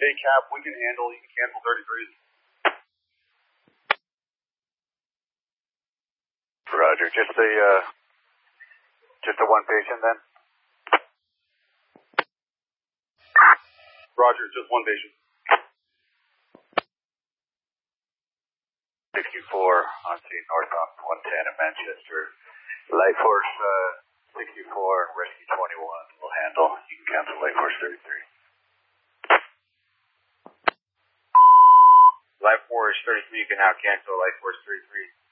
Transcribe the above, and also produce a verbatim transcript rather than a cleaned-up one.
Hey, Cap, we can handle, you can cancel thirty-threes. Roger, just a, uh, just a one patient then? Roger, just one patient. sixty-four on scene northbound one ten in Manchester. Light Force uh, sixty-four and Rescue twenty-one will handle. You can cancel Light Force thirty-three. Light Force thirty-three, you can now cancel Light Force thirty-three.